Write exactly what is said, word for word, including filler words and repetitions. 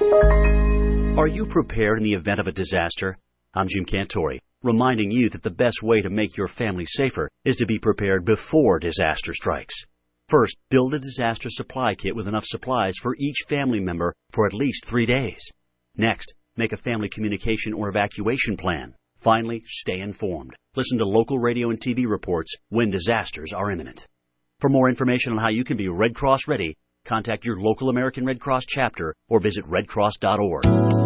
Are you prepared in the event of a disaster? I'm Jim Cantori, reminding you that the best way to make your family safer is to be prepared before disaster strikes. First, build a disaster supply kit with enough supplies for each family member for at least three days. Next, make a family communication or evacuation plan. Finally, stay informed. Listen to local radio and T V reports when disasters are imminent. For more information on how you can be Red Cross ready, contact your local American Red Cross chapter or visit red cross dot org.